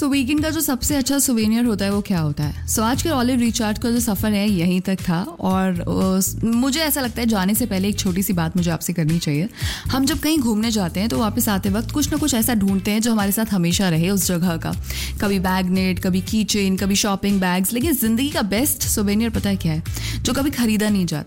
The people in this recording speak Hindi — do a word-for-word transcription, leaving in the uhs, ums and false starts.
सो वीकेंड का जो सबसे अच्छा सुवेनियर होता है वो क्या होता है? सो so, आज के ऑलिव रिचार्ज का जो सफ़र है यहीं तक था और uh, मुझे ऐसा लगता है जाने से पहले एक छोटी सी बात मुझे आपसे करनी चाहिए। हम जब कहीं घूमने जाते हैं तो वापस आते वक्त कुछ ना कुछ ऐसा ढूंढते हैं जो हमारे साथ हमेशा रहे उस जगह का। कभी बैगनेट, कभी की चेन, कभी शॉपिंग बैग्स, लेकिन ज़िंदगी का बेस्ट सुवेनियर पता है क्या है? जो कभी खरीदा नहीं जाता,